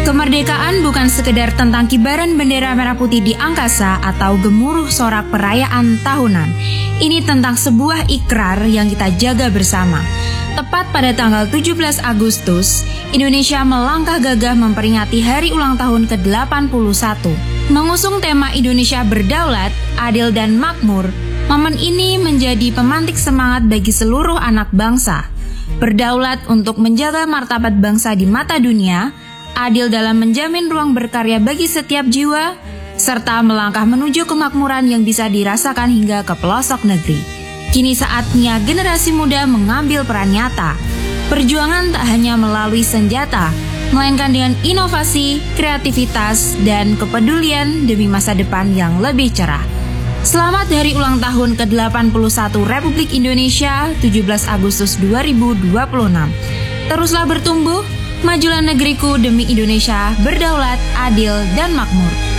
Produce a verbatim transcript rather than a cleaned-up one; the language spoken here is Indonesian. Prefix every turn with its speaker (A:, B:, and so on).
A: Kemerdekaan bukan sekedar tentang kibaran bendera merah putih di angkasa atau gemuruh sorak perayaan tahunan. Ini tentang sebuah ikrar yang kita jaga bersama. Tepat pada tanggal tujuh belas Agustus, Indonesia melangkah gagah memperingati hari ulang tahun ke delapan puluh satu. Mengusung tema Indonesia berdaulat, adil dan makmur, momen ini menjadi pemantik semangat bagi seluruh anak bangsa. Berdaulat untuk menjaga martabat bangsa di mata dunia, adil dalam menjamin ruang berkarya bagi setiap jiwa, serta melangkah menuju kemakmuran yang bisa dirasakan hingga ke pelosok negeri. Kini saatnya generasi muda mengambil peran nyata. Perjuangan tak hanya melalui senjata, melainkan dengan inovasi, kreativitas, dan kepedulian demi masa depan yang lebih cerah. Selamat Hari Ulang Tahun ke delapan puluh satu Republik Indonesia, tujuh belas Agustus dua ribu dua puluh enam. Teruslah bertumbuh, majulah negeriku demi Indonesia berdaulat, adil, dan makmur.